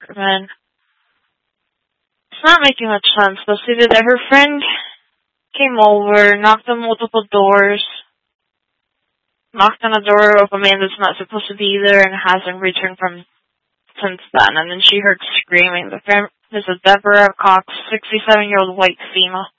apartment. It's not making much sense, but see that her friend came over, knocked on multiple doors, knocked on a door of a man that's not supposed to be there and hasn't returned from since then, and then she heard screaming. The friend is a Deborah Cox, 67-year-old white female.